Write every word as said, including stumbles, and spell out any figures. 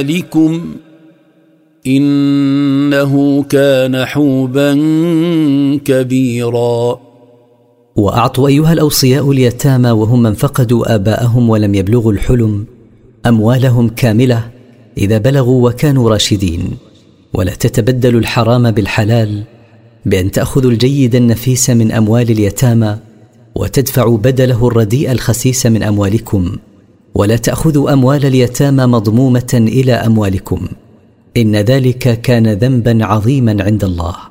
لكم إنه كان حوبا كبيرا. وأعطوا أيها الأوصياء اليتامى وهم من فقدوا آباءهم ولم يبلغوا الحلم أموالهم كاملة إذا بلغوا وكانوا راشدين، ولا تتبدلوا الحرام بالحلال بأن تأخذوا الجيد النفيس من أموال اليتامى وتدفعوا بدله الرديء الخسيس من أموالكم، ولا تأخذوا أموال اليتامى مضمومة إلى أموالكم، إن ذلك كان ذنبا عظيما عند الله.